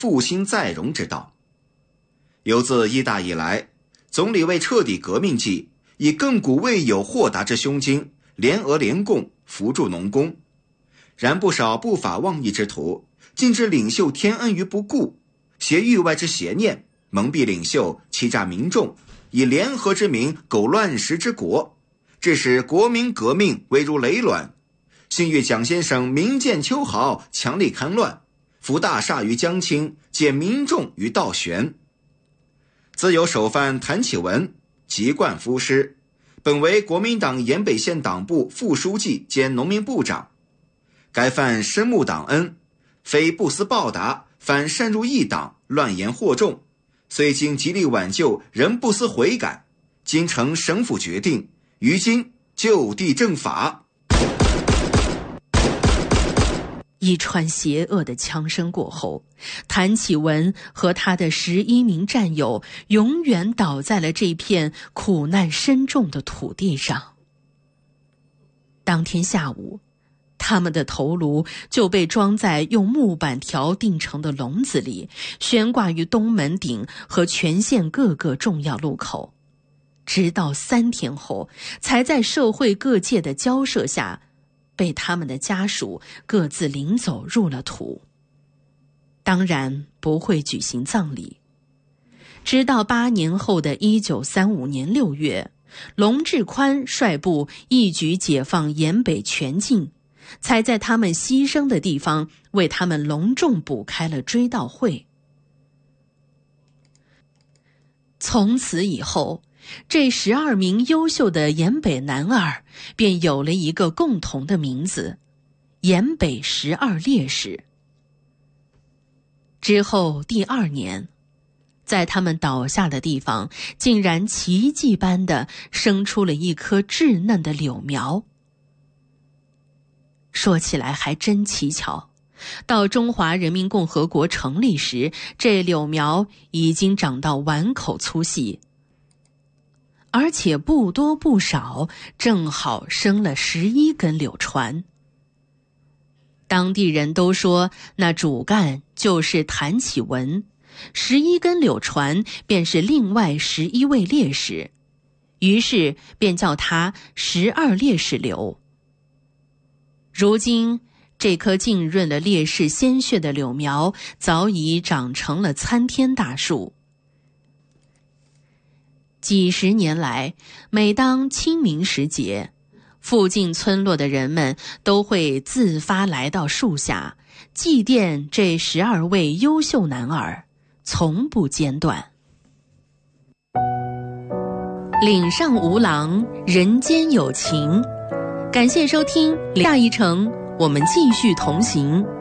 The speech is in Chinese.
复兴再荣之道。由自一大以来，总理为彻底革命计，以亘古未有豁达之胸襟，联俄联共，扶助农工。然不少不法妄议之徒，竟置领袖天恩于不顾，挟域外之邪念，蒙蔽领袖，欺诈民众，以联合之名苟乱时之国，致使国民革命危如累卵。幸遇蒋先生明鉴秋毫，强力戡乱，扶大厦于江青，解民众于道悬。自有首犯谭启文，籍贯夫师，本为国民党延北县党部副书记兼农民部长。该犯深慕党恩，非不思报答，反擅入异党，乱言惑众，虽经极力挽救，仍不思悔改。今承省府决定，于今就地正法。 一串邪恶的枪声过后，谭启文和他的11名战友永远倒在了这片苦难深重的土地上。当天下午，他们的头颅就被装在用木板条钉成的笼子里，悬挂于东门顶和全县各个重要路口，直到3天后，才在社会各界的交涉下，被他们的家属各自领走入了土。当然不会举行葬礼。直到8年后的1935年6月，龙志宽率部一举解放延北全境，才在他们牺牲的地方为他们隆重补开了追悼会。从此以后，这12名优秀的延北男儿便有了一个共同的名字——延北12烈士。之后第2年，在他们倒下的地方，竟然奇迹般地生出了一棵稚嫩的柳苗。说起来还真蹊跷，到中华人民共和国成立时，这柳苗已经长到碗口粗细，而且不多不少，正好生了11根柳船。当地人都说那主干就是谭启文，11根柳船便是另外11位烈士，于是便叫他12烈士柳。如今这棵浸润了烈士鲜血的柳苗早已长成了参天大树。几十年来，每当清明时节，附近村落的人们都会自发来到树下，祭奠这12位优秀男儿，从不间断。岭上无郎，人间有情。感谢收听，下一程我们继续同行。